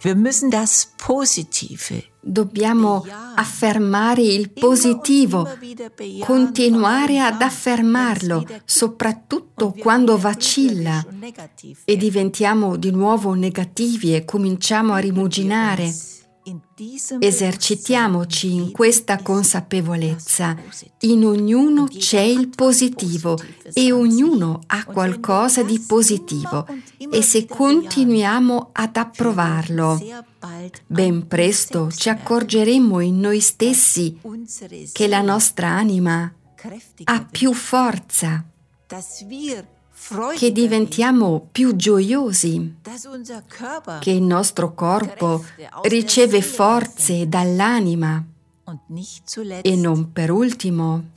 Wir müssen das Positive. Dobbiamo affermare il positivo, continuare ad affermarlo, soprattutto quando vacilla e diventiamo di nuovo negativi e cominciamo a rimuginare. Esercitiamoci in questa consapevolezza. In ognuno c'è il positivo e ognuno ha qualcosa di positivo e se continuiamo ad approvarlo, ben presto ci accorgeremo in noi stessi che la nostra anima ha più forza, che diventiamo più gioiosi, che il nostro corpo riceve forze dall'anima e non per ultimo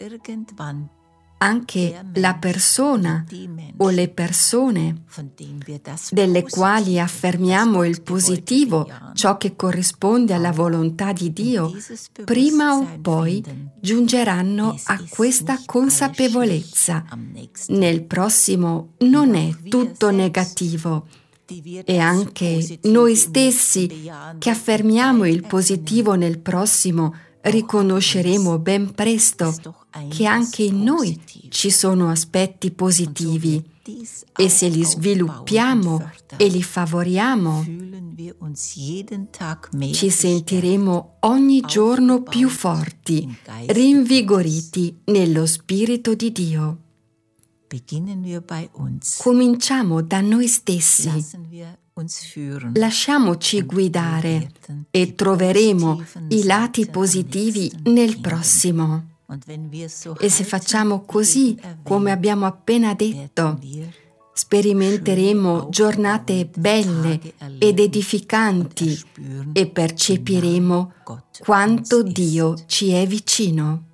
anche la persona o le persone delle quali affermiamo il positivo, ciò che corrisponde alla volontà di Dio, prima o poi giungeranno a questa consapevolezza. Nel prossimo non è tutto negativo. E anche noi stessi che affermiamo il positivo nel prossimo riconosceremo ben presto che anche in noi ci sono aspetti positivi e se li sviluppiamo e li favoriamo ci sentiremo ogni giorno più forti, rinvigoriti nello Spirito di Dio. Cominciamo da noi stessi. Lasciamoci guidare e troveremo i lati positivi nel prossimo. E se facciamo così, come abbiamo appena detto, sperimenteremo giornate belle ed edificanti e percepiremo quanto Dio ci è vicino.